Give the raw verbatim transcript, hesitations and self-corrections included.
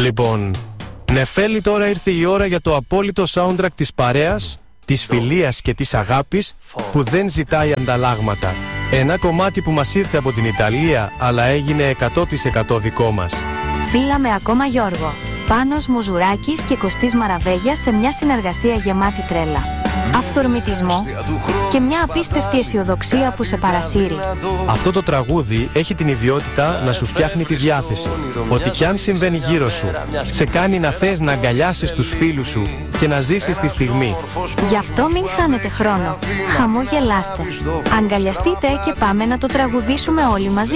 Λοιπόν, Νεφέλη, τώρα ήρθε η ώρα για το απόλυτο soundtrack της παρέας, της φιλίας και της αγάπης που δεν ζητάει ανταλλάγματα. Ένα κομμάτι που μας ήρθε από την Ιταλία, αλλά έγινε εκατό τοις εκατό δικό μας. Φίλαμε ακόμα Γιώργο, Πάνος Μουζουράκης και Κωστής Μαραβέγιας σε μια συνεργασία γεμάτη τρέλα, αυθορμητισμό και μια απίστευτη αισιοδοξία που σε παρασύρει. Αυτό το τραγούδι έχει την ιδιότητα να σου φτιάχνει τη διάθεση. Ότι κι αν συμβαίνει γύρω σου, σε κάνει να θες να αγκαλιάσεις τους φίλους σου και να ζήσεις τη στιγμή. Γι' αυτό μην χάνετε χρόνο. Χαμόγελάστε. Αγκαλιαστείτε και πάμε να το τραγουδήσουμε όλοι μαζί.